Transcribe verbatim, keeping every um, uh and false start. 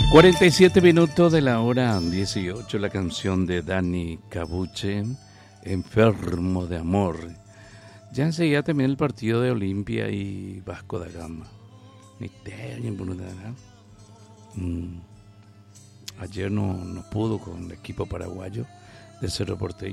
cuarenta y siete minutos de la hora dieciocho, la canción de Dani Cabuche, Enfermo de Amor. Ya enseguida también el partido de Olimpia y Vasco da Gama. Mm. Ayer no, no pudo con el equipo paraguayo de Cerro Porteño.